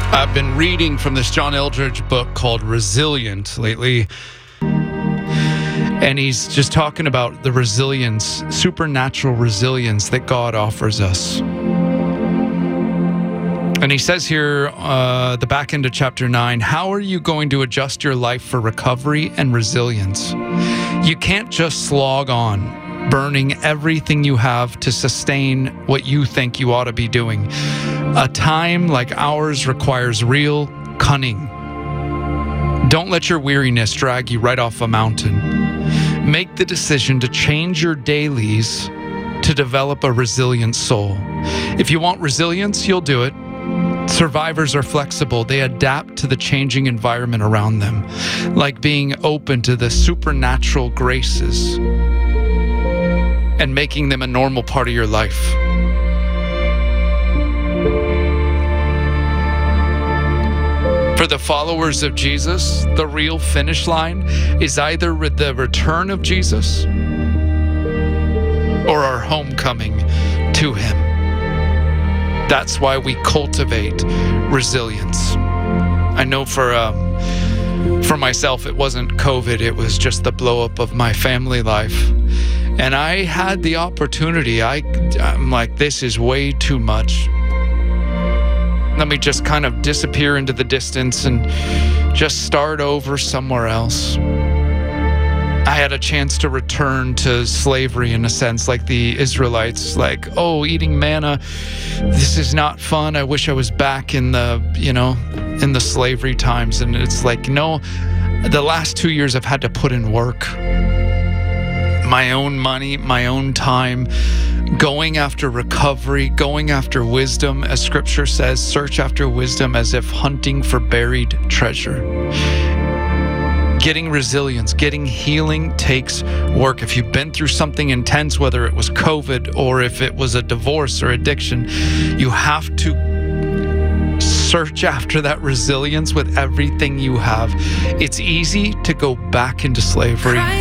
I've been reading from this John Eldredge book called Resilient lately, and he's just talking about the resilience, supernatural resilience that God offers us. And he says here, the back end of chapter 9, how are you going to adjust your life for recovery and resilience? You can't just slog on, burning everything you have to sustain what you think you ought to be doing. A time like ours requires real cunning. Don't let your weariness drag you right off a mountain. Make the decision to change your dailies to develop a resilient soul. If you want resilience, you'll do it. Survivors are flexible. They adapt to the changing environment around them, like being open to the supernatural graces and making them a normal part of your life. For the followers of Jesus, the real finish line is either the return of Jesus or our homecoming to Him. That's why we cultivate resilience. I know for myself, it wasn't COVID, it was just the blow up of my family life. And I had the opportunity, I'm like, this is way too much. Let me just kind of disappear into the distance and just start over somewhere else. I had a chance to return to slavery in a sense, like the Israelites, like, oh, eating manna, this is not fun. I wish I was back in the slavery times. And it's like, no, the last 2 years I've had to put in work. My own money, my own time, going after recovery, going after wisdom, as scripture says, search after wisdom as if hunting for buried treasure. Getting resilience, getting healing takes work. If you've been through something intense, whether it was COVID or if it was a divorce or addiction, you have to search after that resilience with everything you have. It's easy to go back into slavery.